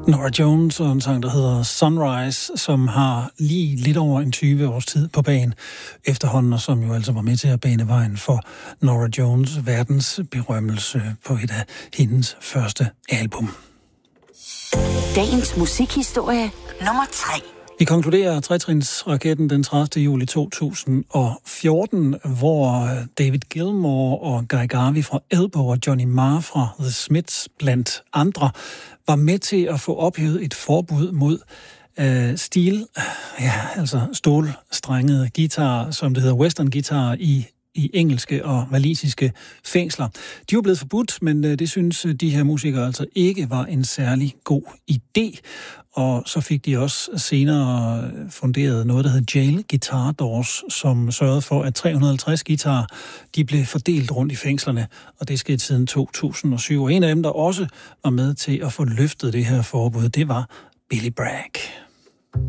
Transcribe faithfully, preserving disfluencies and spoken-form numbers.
Norah Jones og en sang, der hedder Sunrise, som har lige lidt over en tyve års tid på banen efterhånden, og som jo altså var med til at bane vejen for Norah Jones' verdens berømmelse på et af hendes første album. Dagens musikhistorie nummer tre. Vi konkluderer tretrinsraketten den tredivte juli to tusind og fjorten, hvor David Gilmour og Guy Garvey fra Elbow og Johnny Marr fra The Smiths blandt andre var med til at få ophævet et forbud mod øh, stil, ja, altså stålstrengede guitarer, som det hedder western guitarer i i engelske og walisiske fængsler. De var blevet forbudt, men det synes de her musikere altså ikke var en særlig god idé. Og så fik de også senere funderet noget, der hed Jail Guitar Doors, som sørgede for, at tre hundrede og halvtreds guitarer, de blev fordelt rundt i fængslerne, og det skete siden to tusind og syv. Og en af dem, der også var med til at få løftet det her forbud, det var Billy Bragg.